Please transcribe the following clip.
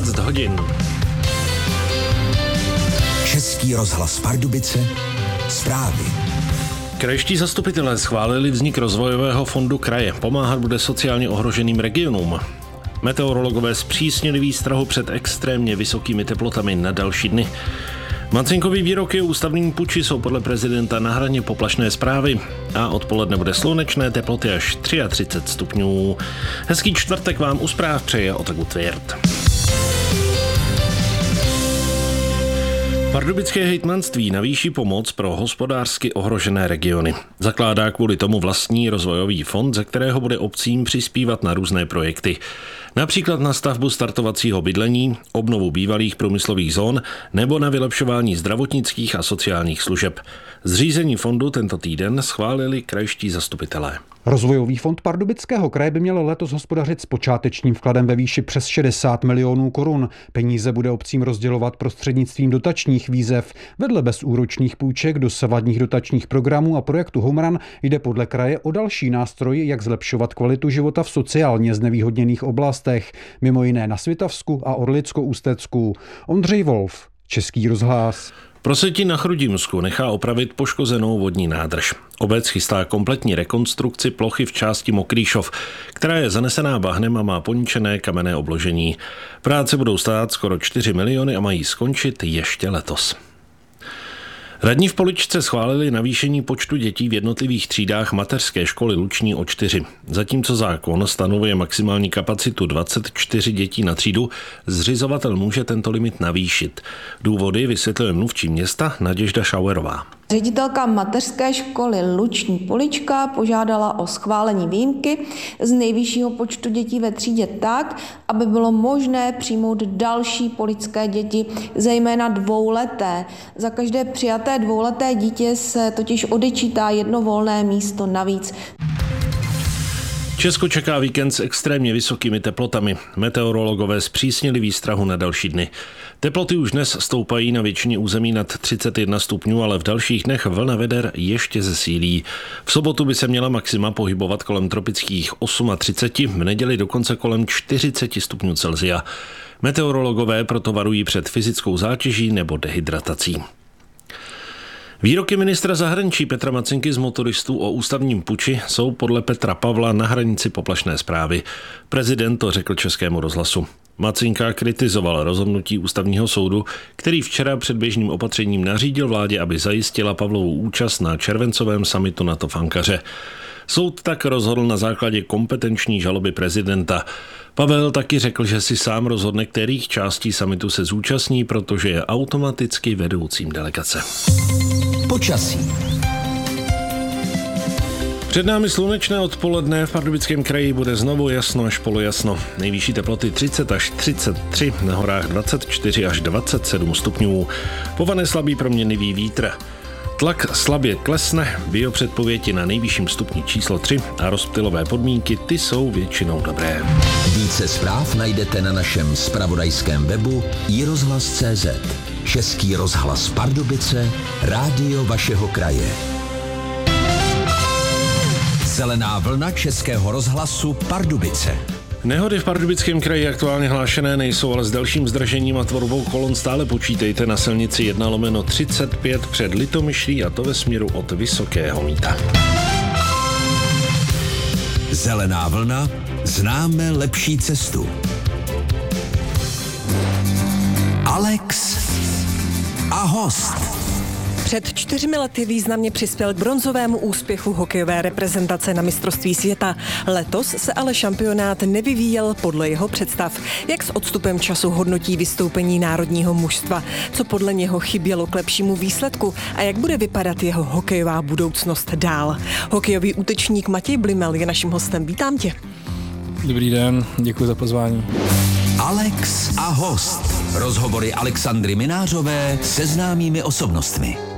11 hodin. Český rozhlas Pardubice, zprávy. Krajští zastupitelé schválili vznik rozvojového fondu kraje. Pomáhat bude sociálně ohroženým regionům. Meteorologové zpřísnili výstrahu před extrémně vysokými teplotami na další dny. Macinkový výroky o ústavním puči jsou podle prezidenta na hraně poplašné zprávy a odpoledne bude slunečné, teploty až 33 stupňů. Hezký čtvrtek vám u zpráv přeje Otaku Tvěrt. Pardubické hejtmanství navýší pomoc pro hospodářsky ohrožené regiony. Zakládá kvůli tomu vlastní rozvojový fond, ze kterého bude obcím přispívat na různé projekty. Například na stavbu startovacího bydlení, obnovu bývalých průmyslových zón nebo na vylepšování zdravotnických a sociálních služeb. Zřízení fondu tento týden schválili krajští zastupitelé. Rozvojový fond Pardubického kraje by měl letos hospodařit s počátečním vkladem ve výši přes 60 milionů korun. Peníze bude obcím rozdělovat prostřednictvím dotačních výzev. Vedle bezúročných půjček, dosavadních dotačních programů a projektu Home Run jde podle kraje o další nástroj, jak zlepšovat kvalitu života v sociálně znevýhodněných oblastech, mimo jiné na Svitavsku a Orlicko-Ústecku. Ondřej Wolf, Český rozhlas. Prosetín na Chrudimsku nechá opravit poškozenou vodní nádrž. Obec chystá kompletní rekonstrukci plochy v části Mokrýšov, která je zanesená bahnem a má poničené kamenné obložení. Práce budou stát skoro 4 miliony a mají skončit ještě letos. Radní v Poličce schválili navýšení počtu dětí v jednotlivých třídách mateřské školy Luční o 4. Zatímco zákon stanovuje maximální kapacitu 24 dětí na třídu, zřizovatel může tento limit navýšit. Důvody vysvětluje mluvčí města Naděžda Šauerová. Ředitelka mateřské školy Luční Polička požádala o schválení výjimky z nejvyššího počtu dětí ve třídě tak, aby bylo možné přijmout další poličské děti, zejména dvouleté. Za každé přijaté dvouleté dítě se totiž odečítá jedno volné místo navíc. Česko čeká víkend s extrémně vysokými teplotami. Meteorologové zpřísnili výstrahu na další dny. Teploty už dnes stoupají na většině území nad 31 stupňů, ale v dalších dnech vlna veder ještě zesílí. V sobotu by se měla maxima pohybovat kolem tropických 38, v neděli dokonce kolem 40 stupňů Celsia. Meteorologové proto varují před fyzickou zátěží nebo dehydratací. Výroky ministra zahraničí Petra Macinky z Motoristů o ústavním puči jsou podle Petra Pavla na hranici poplašné zprávy. Prezident to řekl Českému rozhlasu. Macinka kritizoval rozhodnutí ústavního soudu, který včera předběžným opatřením nařídil vládě, aby zajistila Pavlovu účast na červencovém summitu NATO v Ankaře. Soud tak rozhodl na základě kompetenční žaloby prezidenta. Pavel taky řekl, že si sám rozhodne, kterých částí summitu se zúčastní, protože je automaticky vedoucím delegace. Počasí. Před námi slunečné odpoledne, v Pardubickém kraji bude znovu jasno až polojasno. Nejvyšší teploty 30 až 33, na horách 24 až 27 stupňů. Povane slabý proměnlivý vítr. Tlak slabě klesne, biopředpovědi na nejvyšším stupni číslo 3 a rozptylové podmínky, ty jsou většinou dobré. Více zpráv najdete na našem zpravodajském webu iRozhlas.cz. Český rozhlas Pardubice, rádio vašeho kraje. Zelená vlna Českého rozhlasu Pardubice. Nehody v Pardubickém kraji aktuálně hlášené nejsou, ale s dalším zdržením a tvorbou kolon stále počítejte na silnici 1/35 před Litomyšlí, a to ve směru od Vysokého Mýta. Zelená vlna, známe lepší cestu. Alex a host. Před 4 lety významně přispěl k bronzovému úspěchu hokejové reprezentace na mistrovství světa. Letos se ale šampionát nevyvíjel podle jeho představ. Jak s odstupem času hodnotí vystoupení národního mužstva? Co podle něho chybělo k lepšímu výsledku? A jak bude vypadat jeho hokejová budoucnost dál? Hokejový útočník Matěj Blimel je naším hostem. Vítám tě. Dobrý den, děkuji za pozvání. Alex a host. Rozhovory Alexandry Minářové se známými osobnostmi.